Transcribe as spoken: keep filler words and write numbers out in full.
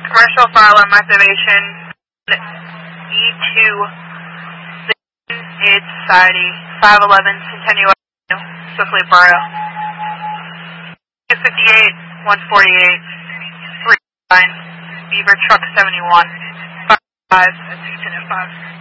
commercial fire alarm activation. E two, Aid Society, five eleven Centennial Avenue, Swiftly Borough. two fifty-eight, one forty-eight, three nine, Beaver Truck seventy-one, five five, sixteen oh five.